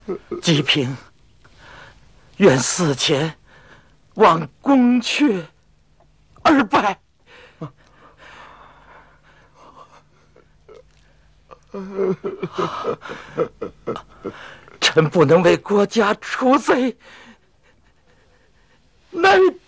吉平，愿死前望宫阙而拜。臣不能为国家除贼，乃